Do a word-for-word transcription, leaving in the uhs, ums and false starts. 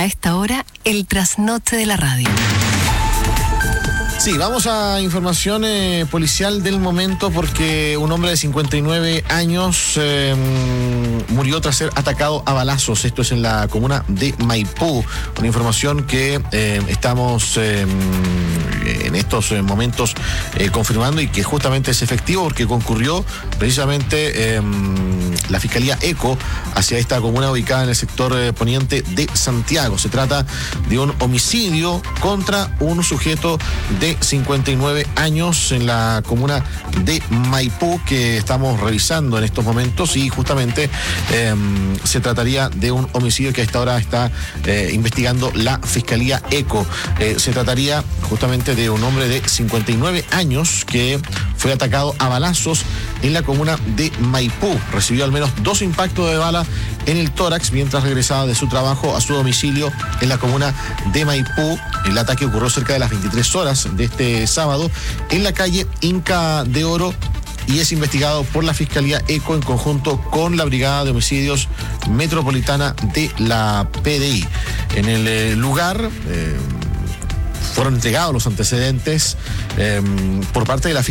A esta hora, el trasnoche de la radio. Sí, vamos a información eh, policial del momento porque un hombre de cincuenta y nueve años eh, murió tras ser atacado a balazos. Esto es en la comuna de Maipú. Una información que eh, estamos eh, en estos eh, momentos eh, confirmando y que justamente es efectivo porque concurrió precisamente eh, la Fiscalía ECO hacia esta comuna ubicada en el sector eh, poniente de Santiago. Se trata de un homicidio contra un sujeto de cincuenta y nueve años en la comuna de Maipú que estamos revisando en estos momentos y justamente eh, se trataría de un homicidio que a esta hora está eh, investigando la Fiscalía ECO. Eh, se trataría justamente de un hombre de cincuenta y nueve años que fue atacado a balazos en la comuna de Maipú. Recibió al menos dos impactos de bala en el tórax mientras regresaba de su trabajo a su domicilio en la comuna de Maipú. El ataque ocurrió cerca de las veintitrés horas de este sábado en la calle Inca de Oro y es investigado por la Fiscalía ECO en conjunto con la Brigada de Homicidios Metropolitana de la P D I. En el eh, lugar eh, fueron entregados los antecedentes eh, por parte de la